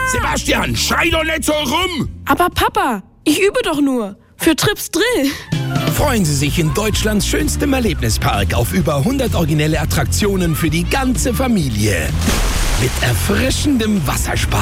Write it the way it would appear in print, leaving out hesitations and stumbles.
Sebastian, schrei doch nicht so rum! Aber Papa, ich übe doch nur. Für Trips Drill. Freuen Sie sich in Deutschlands schönstem Erlebnispark auf über 100 originelle Attraktionen für die ganze Familie. Mit erfrischendem Wassersport.